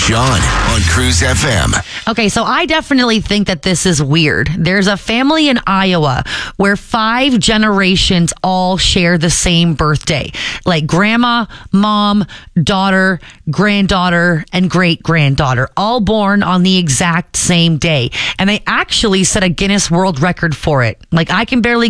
John on Cruise FM. Okay, so I definitely think that this is weird. There's a family in Iowa where 5 generations all share the same birthday. Like grandma, mom, daughter, granddaughter, and great-granddaughter, all born on the exact same day. And they actually set a Guinness World Record for it. Like, I can barely